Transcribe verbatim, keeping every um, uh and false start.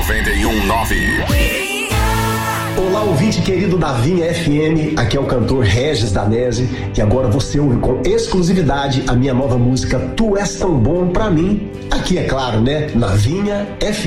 noventa e um nove. Olá, ouvinte querido da Vinha F M, aqui é o cantor Regis Danese e agora você ouve com exclusividade a minha nova música Tu És Tão Bom Pra Mim, aqui é claro, né, na Vinha F M.